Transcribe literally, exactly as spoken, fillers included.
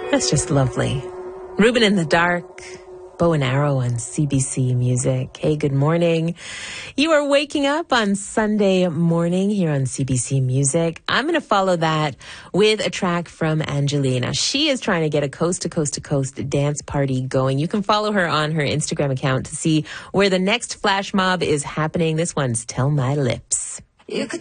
That's just lovely. Ruben in the Dark, Bow and Arrow on C B C Music. Hey, good morning. You are waking up on Sunday morning here on C B C Music. I'm going to follow that with a track from Angelina. She is trying to get a coast to coast to coast dance party going. You can follow her on her Instagram account to see where the next flash mob is happening. This one's Tell My Lips. You could